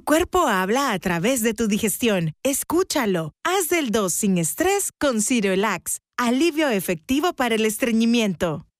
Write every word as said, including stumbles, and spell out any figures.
cuerpo habla a través de tu digestión. Escúchalo. Haz del dos sin estrés con Cirelax. Alivio efectivo para el estreñimiento.